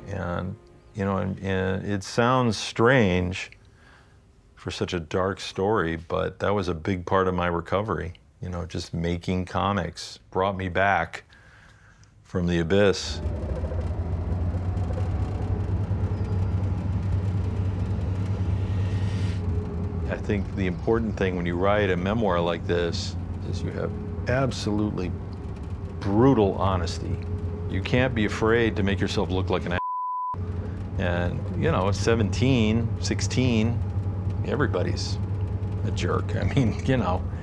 And, you know, and it sounds strange for such a dark story, but that was a big part of my recovery. You know, just making comics brought me back from the abyss. I think the important thing when you write a memoir like this is you have absolutely brutal honesty. You can't be afraid to make yourself look like an ass. And, you know, at 17, 16, everybody's a jerk. I mean, you know,